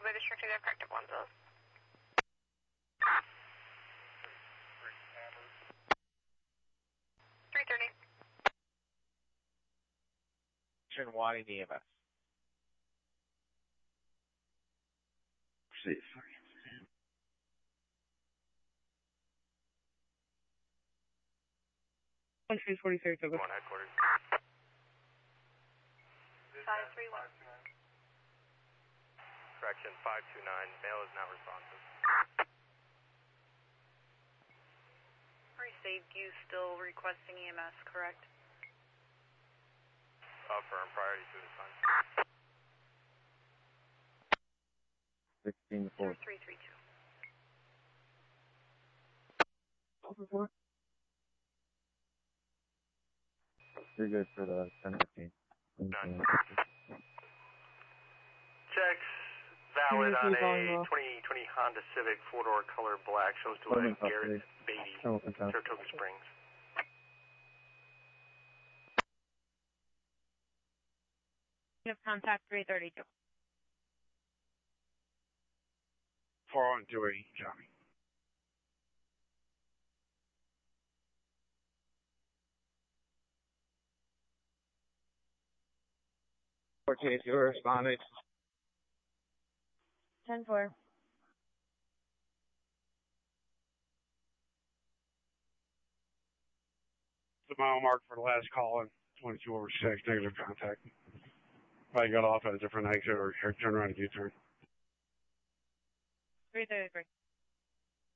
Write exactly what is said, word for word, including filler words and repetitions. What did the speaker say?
by district to corrective one zone. three thirty. Wanting E M S. See. one three forty-three, One headquarters. five three one. Correction, five two nine. Mail is not responsive. Precinct, you still requesting E M S, correct? Affirm, priority to the sun. sixteen to four. three three two. Over four. You're good for the ten fifteen. None. Checks valid on a twenty twenty Honda Civic four-door color black. Shows to a Garrett Beatty, Saratoga Springs. You have contact three thirty-two. four one two eight, Johnny. fourteen, you responded. ten four. The mile mark for the last call in twenty-two over six, negative contact. Probably got off at a different exit or turn around a U-turn. three thirty-three.